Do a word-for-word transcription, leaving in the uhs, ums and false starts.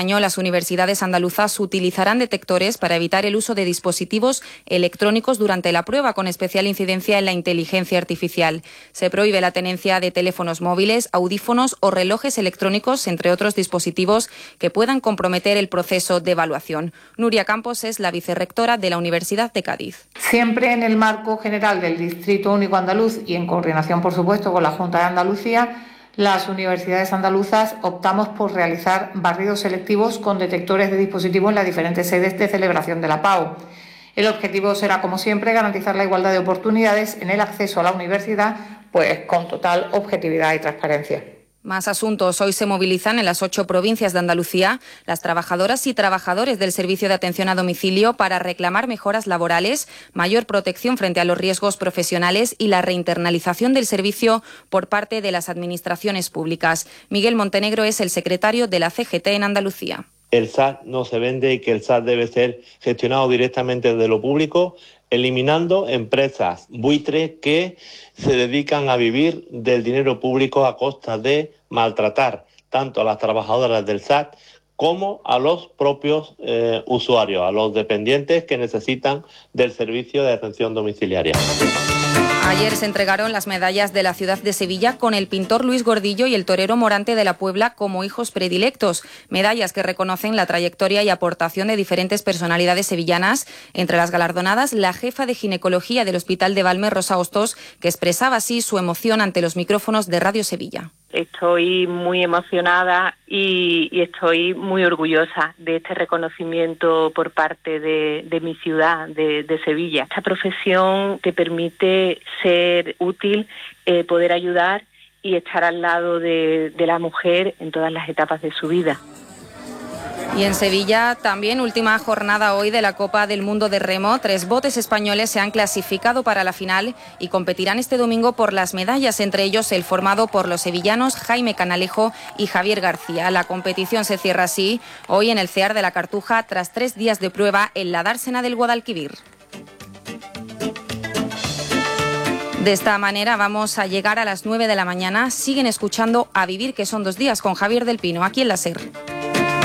año las universidades andaluzas utilizarán detectores para evitar el uso de dispositivos electrónicos durante la prueba, con especial incidencia en la inteligencia artificial. Se prohíbe la tenencia de teléfonos móviles, audífonos o relojes electrónicos, entre otros dispositivos que puedan comprometer el proceso de evaluación. Nuria Campos es la vicerrectora de la Universidad de Cádiz. Siempre en el marco general del Distrito Único Andaluz y en coordinación, por supuesto, con la Junta de Andalucía, las universidades andaluzas optamos por realizar barridos selectivos con detectores de dispositivos en las diferentes sedes de celebración de la PAU. El objetivo será, como siempre, garantizar la igualdad de oportunidades en el acceso a la universidad, pues con total objetividad y transparencia. Más asuntos. Hoy se movilizan en las ocho provincias de Andalucía las trabajadoras y trabajadores del Servicio de Atención a Domicilio para reclamar mejoras laborales, mayor protección frente a los riesgos profesionales y la reinternalización del servicio por parte de las administraciones públicas. Miguel Montenegro es el secretario de la C G T en Andalucía. El S A T no se vende y que el S A T debe ser gestionado directamente desde lo público, eliminando empresas buitres que se dedican a vivir del dinero público a costa de maltratar tanto a las trabajadoras del S A T como a los propios eh, usuarios, a los dependientes que necesitan del servicio de atención domiciliaria. Ayer se entregaron las medallas de la ciudad de Sevilla con el pintor Luis Gordillo y el torero Morante de la Puebla como hijos predilectos. Medallas que reconocen la trayectoria y aportación de diferentes personalidades sevillanas. Entre las galardonadas, la jefa de ginecología del Hospital de Valme, Rosa Hostos, que expresaba así su emoción ante los micrófonos de Radio Sevilla. Estoy muy emocionada y, y estoy muy orgullosa de este reconocimiento por parte de, de mi ciudad, de, de Sevilla. Esta profesión te permite ser útil, eh, poder ayudar y estar al lado de, de la mujer en todas las etapas de su vida. Y en Sevilla también última jornada hoy de la Copa del Mundo de Remo. Tres botes españoles se han clasificado para la final y competirán este domingo por las medallas, entre ellos el formado por los sevillanos Jaime Canalejo y Javier García. La competición se cierra así hoy en el CEAR de la Cartuja tras tres días de prueba en la dársena del Guadalquivir. De esta manera vamos a llegar a las nueve de la mañana. Siguen escuchando A Vivir, que son dos días, con Javier del Pino, aquí en la SER.